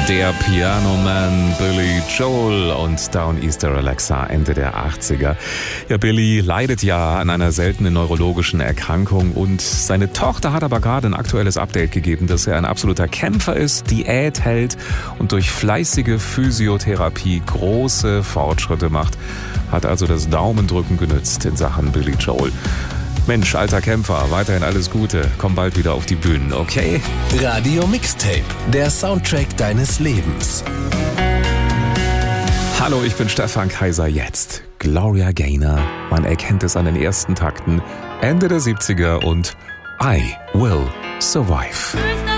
Der Pianoman Billy Joel und Down Easter Alexa Ende der 80er. Ja, Billy leidet ja an einer seltenen neurologischen Erkrankung und seine Tochter hat aber gerade ein aktuelles Update gegeben, dass er ein absoluter Kämpfer ist, Diät hält und durch fleißige Physiotherapie große Fortschritte macht. Hat also das Daumendrücken genützt in Sachen Billy Joel. Mensch, alter Kämpfer, weiterhin alles Gute. Komm bald wieder auf die Bühnen, okay? Radio Mixtape, der Soundtrack deines Lebens. Hallo, ich bin Stefan Kaiser, jetzt Gloria Gaynor. Man erkennt es an den ersten Takten. Ende der 70er und I Will Survive.